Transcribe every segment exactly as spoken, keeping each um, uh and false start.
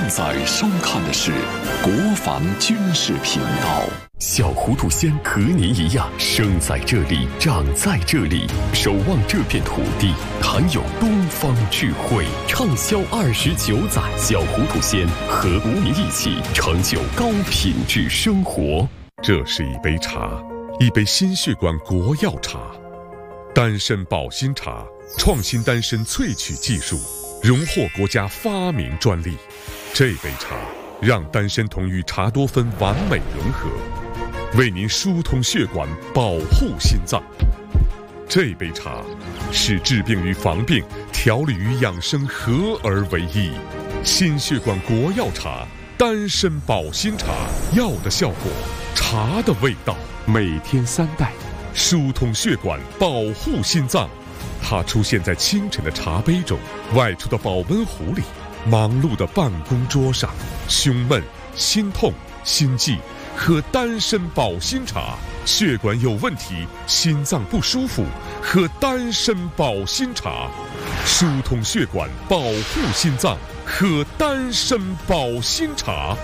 在收看的是国防军事频道。 小糊涂仙和您一样，生在这里，长在这里，守望这片土地，谈有东方智慧。畅销二十九载，小糊涂仙和无名一起成就高品质生活。 这是一杯茶，一杯心血管国药茶，丹参保心茶，创新丹参萃取技术，荣获国家发明专利。这杯茶让丹参酮与茶多酚完美融合，为您疏通血管，保护心脏。这杯茶是治病与防病、调理与养生合而为一。心血管国药茶，丹参保心茶，药的效果，茶的味道。每天三袋，疏通血管，保护心脏。它出现在清晨的茶杯中，外出的保温壶里，忙碌的办公桌上。胸闷、心痛、心悸，喝丹参保心茶；血管有问题，心脏不舒服，喝丹参保心茶。疏通血管，保护心脏，喝丹参保心茶。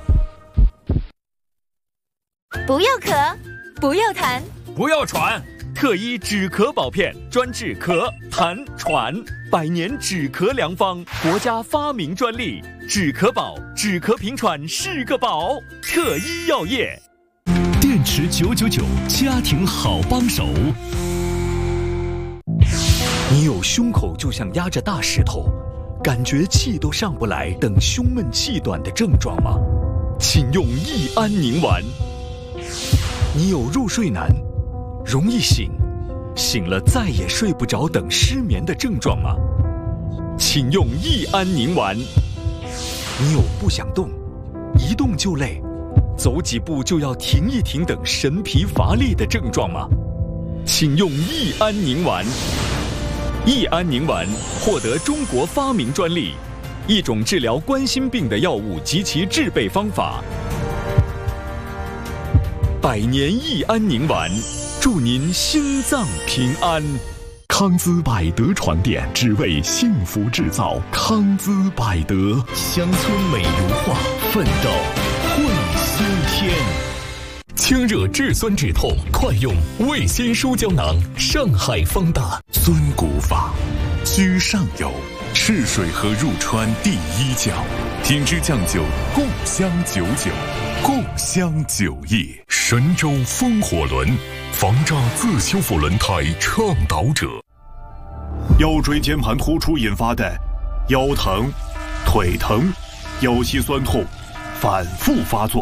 不要咳，不要痰， 不要喘。特医止咳宝片，专治咳、痰、喘，百年止咳良方，国家发明专利。止咳宝，止咳平喘是个宝。特医药业， 电池九九九，家庭好帮手。 你有胸口就像压着大石头，感觉气都上不来，等胸闷气短的症状吗？请用益安宁丸。你有入睡难，容易醒，醒了再也睡不着等失眠的症状吗？请用益安宁丸。你有不想动，一动就累，走几步就要停一停等神疲乏力的症状吗？请用益安宁丸。益安宁丸获得中国发明专利，一种治疗冠心病的药物及其制备方法。百年益安宁丸，祝您心脏平安。 康姿百德传电，只为幸福制造。康姿百德，乡村美如画，奋斗会修天。清热治酸止痛，快用味心舒胶囊。上海方大尊古法，居上游，赤水河入川第一角，品质酱酒，共襄九九，共襄酒业。神州风火轮，防扎自修复轮胎倡导者。 腰椎间盘突出引发的腰疼、腿疼、腰膝酸痛反复发作，